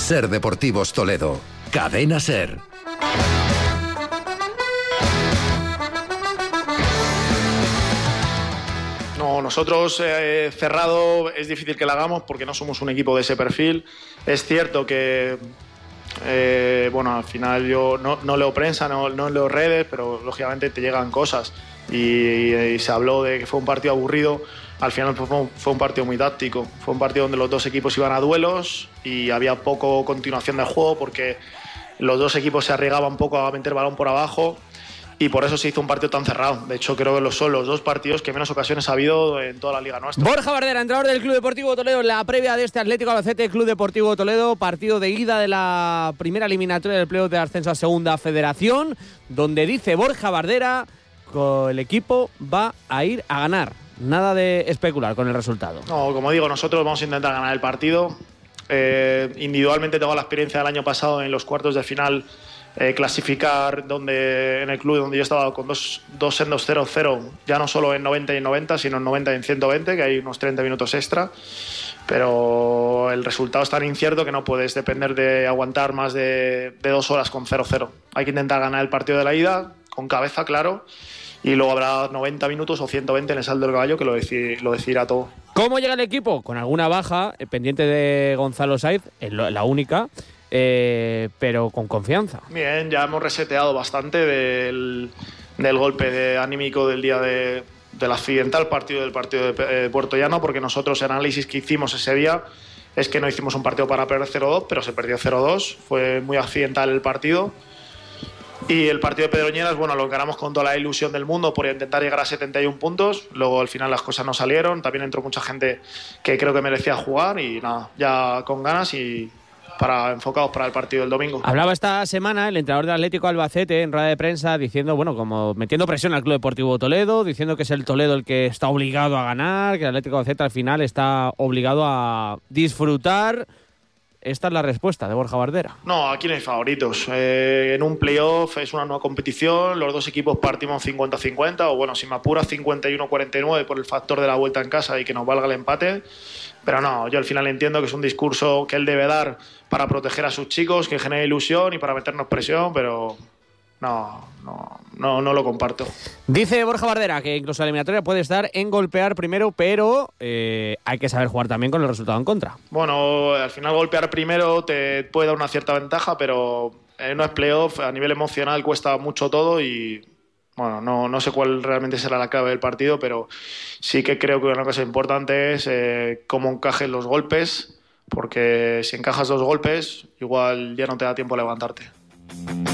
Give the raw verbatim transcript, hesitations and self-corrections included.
Ser Deportivos Toledo. Cadena Ser. No, nosotros eh, cerrado es difícil que lo hagamos porque no somos un equipo de ese perfil. Es cierto que, eh, bueno, al final yo no, no leo prensa, no, no leo redes, pero lógicamente te llegan cosas. Y, y, y se habló de que fue un partido aburrido. Al final fue un, fue un partido muy táctico. Fue un partido donde los dos equipos iban a duelos y había poco continuación del juego porque los dos equipos se arriesgaban un poco a meter balón por abajo. Y por eso se hizo un partido tan cerrado. De hecho, creo que son los dos partidos que menos ocasiones ha habido en toda la liga nuestra. Borja Bardera, entrenador del Club Deportivo Toledo, en la previa de este Atlético Albacete Club Deportivo Toledo, partido de ida de la primera eliminatoria del playoff de ascenso a Segunda Federación, donde dice Borja Bardera que el equipo va a ir a ganar. Nada de especular con el resultado. No, como digo, nosotros vamos a intentar ganar el partido. Eh, individualmente tengo la experiencia del año pasado en los cuartos de final. Eh, clasificar donde en el club donde yo estaba con dos, dos sendos cero cero, ya no solo en noventa y en noventa, sino en noventa y en ciento veinte, que hay unos treinta minutos extra, pero el resultado es tan incierto que no puedes depender de aguantar más de, de dos horas con cero cero. Hay que intentar ganar el partido de la ida, con cabeza, claro, y luego habrá noventa minutos o ciento veinte en el saldo del caballo que lo, deci- lo decidirá todo. ¿Cómo llega el equipo? Con alguna baja, eh, pendiente de Gonzalo Saiz, es lo- la única, Eh, pero con confianza. Bien, ya hemos reseteado bastante del, del golpe de anímico del día de, del accidental partido del partido de eh, Puerto Llano, porque nosotros el análisis que hicimos ese día es que no hicimos un partido para perder cero dos, pero se perdió cero dos, fue muy accidental el partido. Y el partido de Pedroñeras, bueno, lo encaramos con toda la ilusión del mundo por intentar llegar a setenta y uno puntos. Luego al final las cosas no salieron, también entró mucha gente que creo que merecía jugar y nada, ya con ganas y para enfocados para el partido del domingo. Hablaba esta semana el entrenador del Atlético Albacete en rueda de prensa diciendo, bueno, como metiendo presión al Club Deportivo Toledo, diciendo que es el Toledo el que está obligado a ganar, que el Atlético Albacete al final está obligado a disfrutar. Esta es la respuesta de Borja Bardera. No, aquí no hay favoritos. Eh, en un playoff es una nueva competición, los dos equipos partimos cincuenta cincuenta, o bueno, si me apuras cincuenta y uno cuarenta y nueve por el factor de la vuelta en casa y que nos valga el empate. Pero no, yo al final entiendo que es un discurso que él debe dar para proteger a sus chicos, que genere ilusión y para meternos presión, pero no, no, no, no lo comparto. Dice Borja Bardera que incluso la eliminatoria puede estar en golpear primero, pero eh, hay que saber jugar también con el resultado en contra. Bueno, al final golpear primero te puede dar una cierta ventaja, pero no es playoff, a nivel emocional cuesta mucho todo y bueno, no, no sé cuál realmente será la clave del partido, pero sí que creo que una cosa importante es eh, cómo encajes los golpes, porque si encajas dos golpes, igual ya no te da tiempo a levantarte.